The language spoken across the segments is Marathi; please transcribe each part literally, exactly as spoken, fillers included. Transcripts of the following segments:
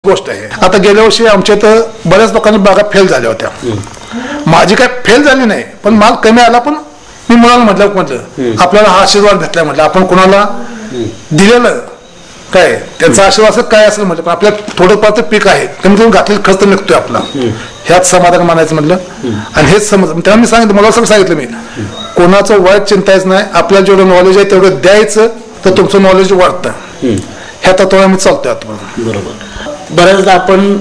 गोष्ट आहे. आता गेल्या वर्षी आमच्या इथं बऱ्याच लोकांनी बागा फेल झाल्या होत्या. माझी काय फेल झाली नाही, पण माल कमी आला. पण मी मुलाला म्हटलं म्हटलं आपल्याला हा आशीर्वाद भेटलाय, म्हटलं आपण कोणाला दिलेलं काय त्याचा आशीर्वाद काय असेल म्हटलं, पण आपल्या थोडंफार तर पीक आहे, कमी कमी घातलेलं खर्च निघतोय आपला, ह्याच समाधान मानायचं म्हटलं. आणि हेच समज तेव्हा मी सांगितलं, मला सगळं सांगितलं मी, कोणाचं वय चिंतायचं नाही, आपल्याला जेवढं नॉलेज आहे तेवढं द्यायचं, तर तुमचं नॉलेज वाढतं. ह्या तत्वाने आम्ही चालतोय आता. बरोबर. बऱ्याचदा आपण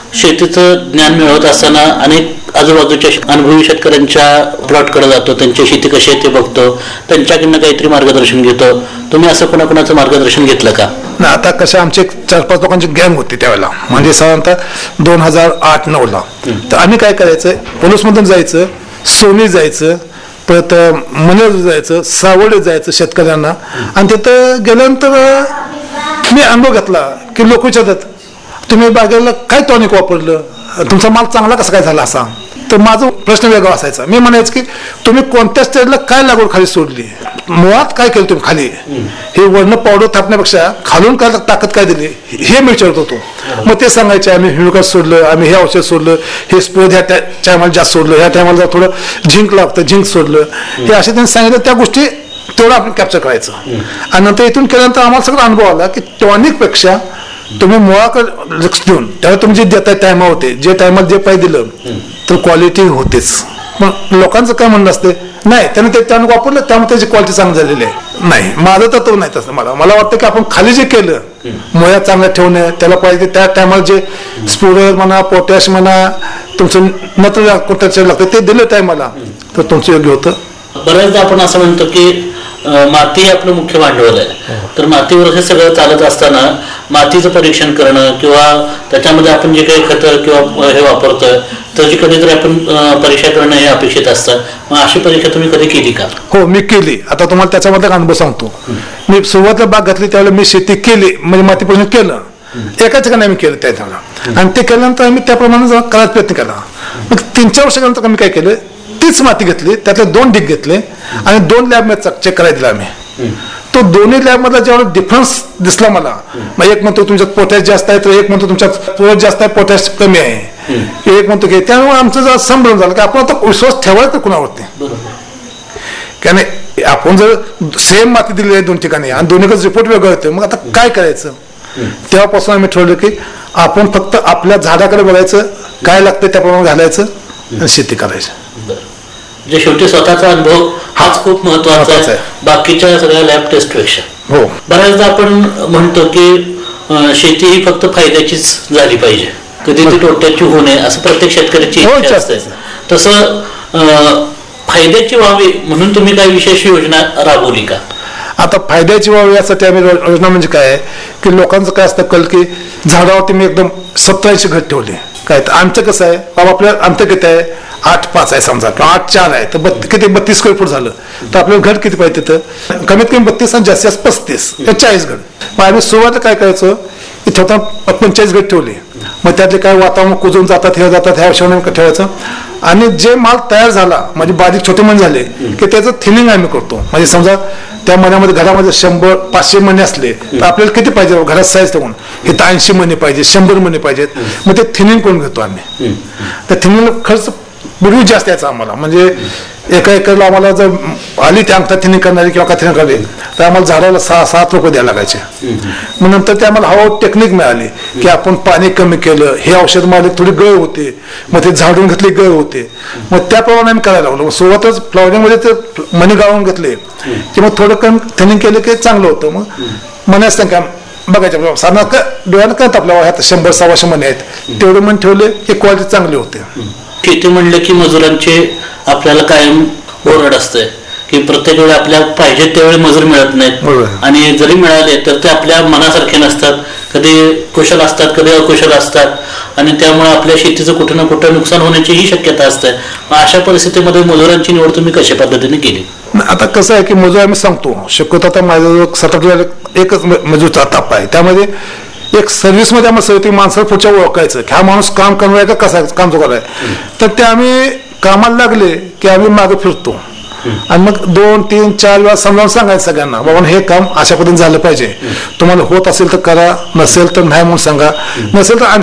शेतीचं ज्ञान मिळवत असताना अनेक आजूबाजूच्या अनुभवी शेतकऱ्यांच्या प्लॉटकडे जातो, त्यांची शेती कशी आहे ते बघतो, त्यांच्याकडनं काहीतरी मार्गदर्शन घेतो. तुम्ही असं कोणाकोणाचं मार्गदर्शन घेतलं का? ना आता कसं आमचे चार पाच लोकांची गँग होती त्यावेळेला, म्हणजे साधारणतः दोन हजार आठ नऊ ला. तर आम्ही काय करायचं, पोलीसमधून जायचं, सोनी जायचं, परत मनेर जायचं, सावडे जायचं शेतकऱ्यांना. आणि तिथं गेल्यानंतर मी अनुभव घेतला की लोक विचारतात तुम्ही बागेला काय टॉनिक वापरलं, तुमचा माल चांगला कसा काय झाला असा. तर माझा प्रश्न वेगळा असायचा. मी म्हणायचं की तुम्ही कोणत्या स्टेजला काय लागवड खाली सोडली, मुळात काय केलं तुम्ही खाली, हे वर्ण पावडर थापण्यापेक्षा खालून काय ताकद काय दिली हे मी विचारत होतो. मग ते सांगायचे आम्ही ह्युमिक सोडलं, आम्ही हे औषध सोडलं, हे स्प्रे ह्या टायमाला जास्त सोडलं, ह्या टायमाला थोडं झिंक लागतं झिंक सोडलं, हे असे त्यांनी सांगितलं. त्या गोष्टी तेवढं आपण कॅप्चर करायचं. आणि नंतर इथून केल्यानंतर आम्हाला सगळं अनुभव आला की टॉनिकपेक्षा तुम्ही मुळाकडे लक्ष देऊन त्यावेळेला तुम्ही जे देताय टायमा होते, जे टायमात जे पाहिजे दिलं तर क्वालिटी होतेच. पण लोकांचं काय म्हणणं असते, नाही त्याने ते टॉनिक वापरलं त्यामुळे त्याची क्वालिटी चांगली झालेली आहे. नाही, माझं तत्व नाही तसं. मला मला वाटतं की आपण खाली जे केलं मुळ्या चांगल्या ठेवणं, त्याला पाहिजे त्या टायमाला जे स्पोरर म्हणा, पोटॅश म्हणा, तुमचं नत्र कुठं लागतं ते दिलं टायमाला तर तुमचं योग्य होतं. बऱ्याचदा आपण असं म्हणतो की माती आपलं मुख्य भांडवल आहे, तर मातीवर हे सगळं चालत असताना मातीचं परीक्षण करणं किंवा त्याच्यामध्ये आपण जे काही खतं किंवा हे वापरतोय त्याची कधीतरी आपण परीक्षा करणं हे अपेक्षित असतं. मग अशी परीक्षा तुम्ही कधी केली का? हो, मी केली. आता तुम्हाला त्याच्यामध्ये एक अनुभव सांगतो. मी सुरुवातीला बाग घातली त्यावेळेला मी शेती केली, म्हणजे माती परीक्षण केलं एकाच ठिकाणी आम्ही केलं त्याच्याला. आणि ते केल्यानंतर आम्ही त्याप्रमाणे करायचा प्रयत्न केला. मग तीन चार वर्षानंतर आम्ही काय केलं, तीच माती घेतली, त्यातले दोन डिग घेतले आणि दोन लॅब मध्ये चेक करायला दिला आम्ही. तो दोन्ही लॅब मधला जेवढा डिफरन्स दिसला मला, मग एक म्हणतो तुमच्यात पोटॅश जास्त आहे, तर एक म्हणतो तुमच्यात पोटॅश जास्त आहे, पोटॅश कमी आहे, एक म्हणतो की. त्यामुळे आमचं जर संभ्रम झाला की आपण आता विश्वास ठेवायचा कुणावरती. कारण आपण जर सेम माती दिली आहे दोन ठिकाणी आणि दोन्हीकडे रिपोर्ट वेगळं होते, मग आता काय करायचं. तेव्हापासून आम्ही ठरवलं की आपण फक्त आपल्या झाडाकडे बघायचं, काय लागतं त्याप्रमाणे घालायचं आणि शेती करायची. जे शेवटी स्वतःचा अनुभव हाच खूप महत्वाचा आहे बाकीच्या सगळ्या लॅब टेस्ट पेक्षा. हो, बऱ्याचदा आपण म्हणतो की शेती ही फक्त फायद्याचीच झाली पाहिजे, कधी ती तोट्याची होऊ नये असं प्रत्येक शेतकऱ्याची इच्छा असते. तसं फायद्याची व्हावी म्हणून तुम्ही काही विशेष योजना राबवली का? आता फायद्याची व्हावी यासाठी आम्ही योजना म्हणजे काय आहे की लोकांचं काय असतं कल की झाडावरती मी एकदम सत्तरऐंशी घट ठेवले. काय तर आमचं कसं आहे बाबा, आपल्या अंतर किती आहे, आठ पाच आहे समजा किंवा आठ चार आहे, तर बत्तीस किती बत्तीस स्क्वेअर फूट झालं, तर आपल्याला घट किती पाहिजे तिथं, कमीत कमी बत्तीस आणि जास्तीत जास्त पस्तीस किंवा चाळीस घट. मग आम्ही सुरुवातीला काय करायचं की ठेवताना पंचेचाळीस घट ठेवली. मग त्यातले काय वातावरण कुजून जातात, हे जातात, ह्या हिशोबाने ठेवायचं. आणि जे माल तयार झाला म्हणजे बारीक छोटे मणी झाले की त्याचं थिनिंग आम्ही करतो. म्हणजे समजा त्या मण्यामध्ये घरामध्ये शंभर पाचशे मणी असले तर आपल्याला किती पाहिजे घरात साईज ठेवून, हे तर ऐंशी मणी पाहिजे, शंभर मणी पाहिजेत, मग ते थिनिंग करून घेतो आम्ही. त्या थिनिंगला खर्च पूर्वी जास्त यायचा आम्हाला. म्हणजे एका एकरला आम्हाला जर आली त्या अंगठा थिनिंग करणारी किंवा का थिनिंग करणारी तर आम्हाला झाडाला सहा सात रुपये द्यायला लागायचे. मग नंतर ते आम्हाला हवा टेक्निक मिळाली की आपण पाणी कमी केलं, हे औषध मारले थोडी गळ होते, मग ते झाडून घेतले गळ होते, मग त्याप्रमाणे आम्ही करायला लागलो. सुरुवातच फ्लॉवरिंगमध्ये ते मणी गाळून घेतले की मग थोडं कमी थिनिंग केलं की चांगलं होतं. मग मण्याच संख्या बघायच्या साधारण डोळ्यानं कळत आपल्याला ह्यात शंभर सव्वाशे मणी आहेत, तेवढे मणी ठेवले की क्वालिटी चांगली होते. शेती म्हणलं की मजुरांचे आपल्याला कायम ओरड असते की प्रत्येक वेळी आपल्याला पाहिजे त्यावेळी मजूर मिळत नाहीत, आणि जरी मिळाले तर ते आपल्या मनासारखे नसतात, कधी कुशल असतात कधी अकुशल असतात, आणि त्यामुळे आपल्या शेतीचं कुठं ना कुठं नुकसान होण्याची ही शक्यता असते. अशा परिस्थितीमध्ये मजुरांची निवड तुम्ही कशा पद्धतीने केली? आता कसं आहे की मजूर आम्ही सांगतो शक्यतो आता माझं सतत एकच मजूरचा ताप आहे, त्यामध्ये एक सर्व्हिस मध्ये आम्हाला सगळी माणसाला पुढच्या ओळखायचं की हा माणूस काम करणार आहे का कसा काम जो कराय, तर ते आम्ही कामाला लागले की आम्ही मागे फिरतो आणि मग दोन तीन चार वेळा समजावून सांगायचं सगळ्यांना बाबा हे काम अशा पद्धतीने झालं पाहिजे, तुम्हाला होत असेल तर करा, नसेल तर नाही म्हणून सांगा, नसेल तर